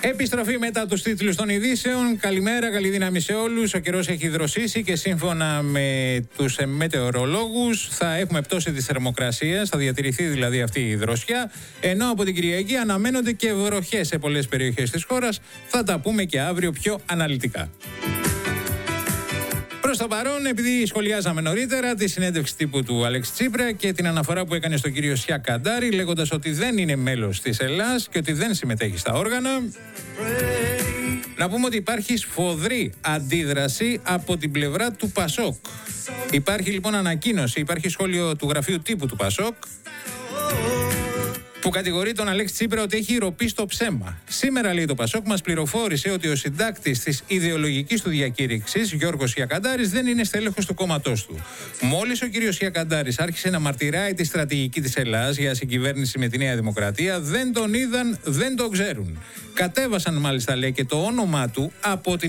Επιστροφή μετά τους τίτλους των ειδήσεων. Καλημέρα, καλή δύναμη σε όλους. Ο καιρός έχει δροσίσει και σύμφωνα με τους μετεωρολόγους θα έχουμε πτώση της θερμοκρασίας, θα διατηρηθεί δηλαδή αυτή η δροσιά. Ενώ από την Κυριακή αναμένονται και βροχές σε πολλές περιοχές της χώρας. Θα τα πούμε και αύριο πιο αναλυτικά. Προς το παρόν, επειδή σχολιάζαμε νωρίτερα τη συνέντευξη τύπου του Αλέξη Τσίπρα και την αναφορά που έκανε στον κύριο Σιά Καντάρη, λέγοντας ότι δεν είναι μέλος της Ελλάς και ότι δεν συμμετέχει στα όργανα, να πούμε ότι υπάρχει σφοδρή αντίδραση από την πλευρά του Πασόκ. Υπάρχει λοιπόν ανακοίνωση, υπάρχει σχόλιο του γραφείου τύπου του Πασόκ, που κατηγορεί τον Αλέξη Τσίπρα ότι έχει ροπεί στο ψέμα. Σήμερα, λέει το Πασόκ, μας πληροφόρησε ότι ο συντάκτης της ιδεολογικής του διακήρυξης, Γιώργος Ιακαντάρης, δεν είναι στέλεχος του κόμματός του. Μόλις ο κύριος Ιακαντάρης άρχισε να μαρτυράει τη στρατηγική της Ελλάδας για συγκυβέρνηση με τη Νέα Δημοκρατία, δεν τον είδαν, δεν τον ξέρουν. Κατέβασαν μάλιστα, λέει, και το όνομά του από την